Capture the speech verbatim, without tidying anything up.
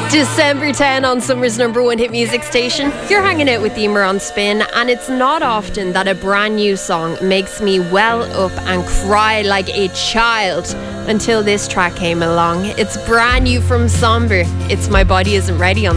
December tenth on Summer's number one hit music station. You're hanging out with Emer on Spin, and it's not often that a brand new song makes me well up and cry like a child until this track came along. It's brand new from Somber. It's My Body Isn't Ready on